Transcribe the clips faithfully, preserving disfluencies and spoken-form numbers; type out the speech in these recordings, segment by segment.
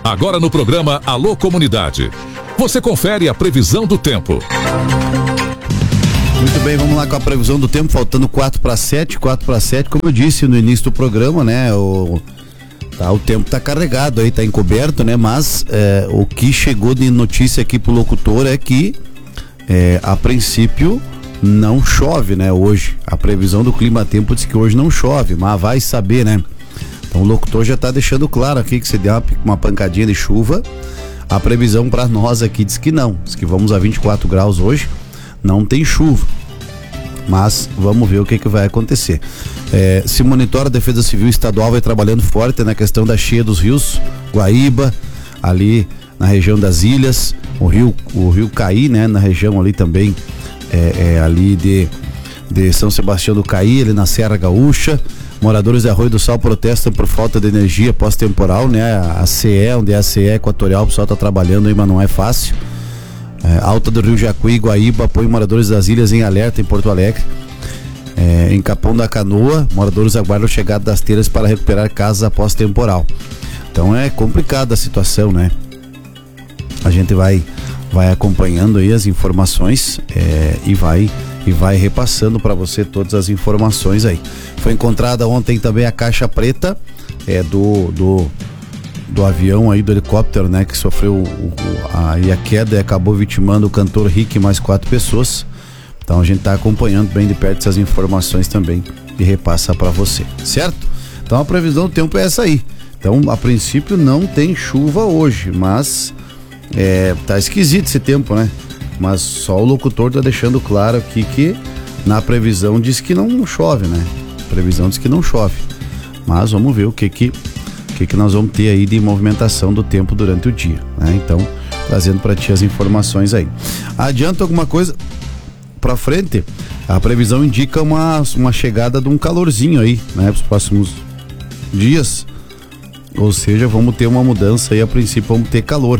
Agora no programa Alô Comunidade. Você confere a previsão do tempo. Muito bem, vamos lá com a previsão do tempo, faltando quatro para sete, quatro para sete, como eu disse no início do programa, né? O, tá, o tempo tá carregado aí, tá encoberto, né? Mas é, o que chegou de notícia aqui pro locutor é que, é, a princípio, não chove, né? Hoje, a previsão do Clima Tempo diz que hoje não chove, mas vai saber, né? Então o locutor já tá deixando claro aqui que se der uma, uma pancadinha de chuva, a previsão para nós aqui diz que não, diz que vamos a vinte e quatro graus hoje, não tem chuva, mas vamos ver o que que vai acontecer. É, se monitora a Defesa Civil Estadual, vai trabalhando forte na questão da cheia dos rios Guaíba, ali na região das ilhas, o rio, o rio Caí, né, na região ali também, é, é, ali de, de São Sebastião do Caí, ali na Serra Gaúcha. Moradores de Arroio do Sal protestam por falta de energia pós-temporal, né? A C E, onde é a C E Equatorial, o pessoal tá trabalhando aí, mas não é fácil. É, Alta do Rio Jacuí e Guaíba põe moradores das ilhas em alerta em Porto Alegre. É, em Capão da Canoa, moradores aguardam a chegada das telhas para recuperar casas após temporal. Então é complicada a situação, né? A gente vai, vai acompanhando aí as informações é, e vai e vai repassando para você todas as informações aí. Foi encontrada ontem também a caixa preta é, do, do, do avião aí, do helicóptero, né? Que sofreu o, o, a, a queda e acabou vitimando o cantor Rick e mais quatro pessoas. Então a gente tá acompanhando bem de perto essas informações também e repassa para você, certo? Então a previsão do tempo é essa aí. Então a princípio não tem chuva hoje, mas é, tá esquisito esse tempo, né? Mas só o locutor tá deixando claro aqui que na previsão diz que não chove, né? A previsão diz que não chove. Mas vamos ver o que que, que, que nós vamos ter aí de movimentação do tempo durante o dia, né? Então, trazendo para ti as informações aí. Adianta alguma coisa para frente? A previsão indica uma, uma chegada de um calorzinho aí, né? Para os próximos dias. Ou seja, vamos ter uma mudança aí, a princípio vamos ter calor.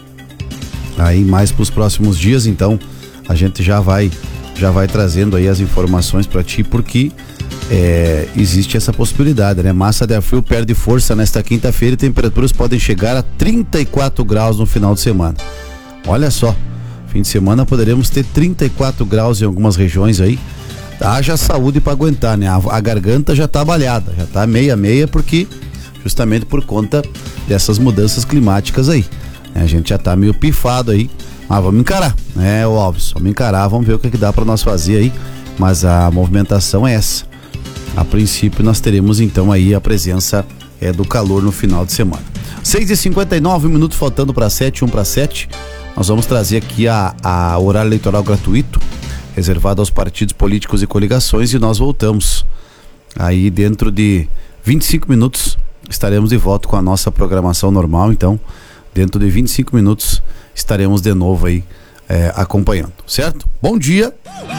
Aí mais para os próximos dias, então a gente já vai já vai trazendo aí as informações para ti, porque é, existe essa possibilidade, né? Massa de ar frio perde força nesta quinta-feira e temperaturas podem chegar a trinta e quatro graus no final de semana. Olha só, fim de semana poderemos ter trinta e quatro graus em algumas regiões aí. Haja saúde para aguentar, né? A, a garganta já tá balhada, já tá meia meia, porque justamente por conta dessas mudanças climáticas aí. A gente já tá meio pifado aí, mas vamos encarar, né, o Alves? Vamos encarar, vamos ver o que, que dá para nós fazer aí, mas a movimentação é essa. A princípio nós teremos então aí a presença é, do calor no final de semana. seis e cinquenta e nove, minutos faltando para sete, um para sete. Nós vamos trazer aqui a, a horário eleitoral gratuito, reservado aos partidos políticos e coligações, e nós voltamos aí dentro de vinte e cinco minutos, estaremos de volta com a nossa programação normal, então dentro de vinte e cinco minutos estaremos de novo aí é, acompanhando, certo? Bom dia!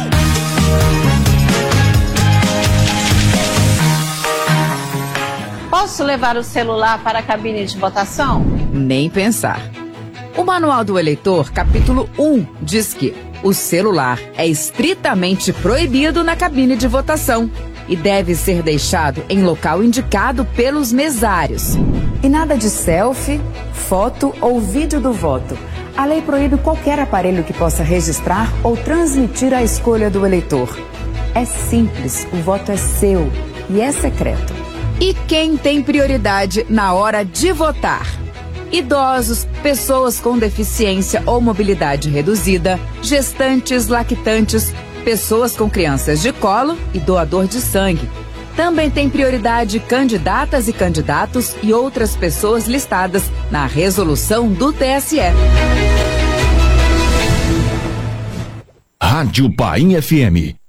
Posso levar o celular para a cabine de votação? Nem pensar. O Manual do Eleitor, capítulo um, diz que o celular é estritamente proibido na cabine de votação e deve ser deixado em local indicado pelos mesários. E nada de selfie, foto ou vídeo do voto. A lei proíbe qualquer aparelho que possa registrar ou transmitir a escolha do eleitor. É simples, o voto é seu e é secreto. E quem tem prioridade na hora de votar? Idosos, pessoas com deficiência ou mobilidade reduzida, gestantes, lactantes, pessoas com crianças de colo e doador de sangue. Também tem prioridade candidatas e candidatos e outras pessoas listadas na resolução do T S E. Rádio Paim F M,